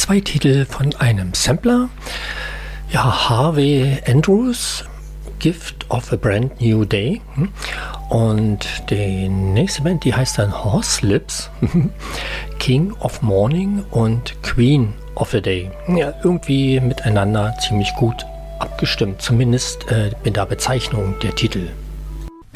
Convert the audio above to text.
2 Titel von einem Sampler. Ja, Harvey Andrews, Gift of a Brand New Day. Und die nächste Band, die heißt dann Horselips, King of Morning und Queen of a Day. Ja, irgendwie miteinander ziemlich gut abgestimmt, zumindest mit der Bezeichnung der Titel.